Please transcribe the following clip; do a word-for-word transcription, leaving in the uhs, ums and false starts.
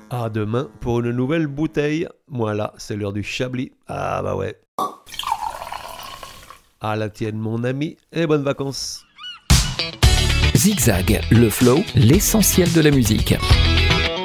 À demain pour une nouvelle bouteille. Moi là, c'est l'heure du Chablis. Ah bah ouais. À la tienne mon ami et bonnes vacances. Zigzag, le flow, l'essentiel de la musique.